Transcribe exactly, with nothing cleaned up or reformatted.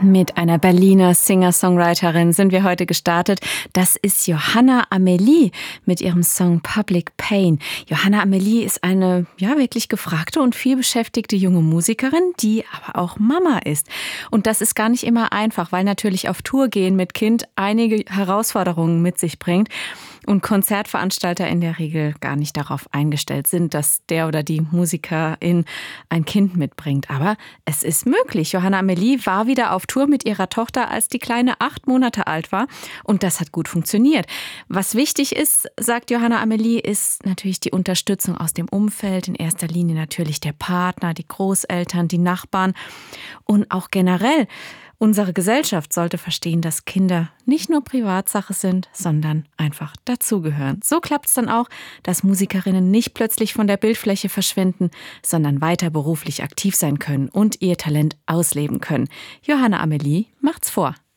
Mit einer Berliner Singer-Songwriterin sind wir heute gestartet. Das ist Johanna Amelie mit ihrem Song Public Pain. Johanna Amelie ist eine ja wirklich gefragte und vielbeschäftigte junge Musikerin, die aber auch Mama ist. Und das ist gar nicht immer einfach, weil natürlich auf Tour gehen mit Kind einige Herausforderungen mit sich bringt. Und Konzertveranstalter in der Regel gar nicht darauf eingestellt sind, dass der oder die Musikerin ein Kind mitbringt. Aber es ist möglich. Johanna Amelie war wieder auf Tour mit ihrer Tochter, als die Kleine acht Monate alt war. Und das hat gut funktioniert. Was wichtig ist, sagt Johanna Amelie, ist natürlich die Unterstützung aus dem Umfeld. In erster Linie natürlich der Partner, die Großeltern, die Nachbarn und auch generell. Unsere Gesellschaft sollte verstehen, dass Kinder nicht nur Privatsache sind, sondern einfach dazugehören. So klappt es dann auch, dass Musikerinnen nicht plötzlich von der Bildfläche verschwinden, sondern weiter beruflich aktiv sein können und ihr Talent ausleben können. Johanna Amelie macht's vor.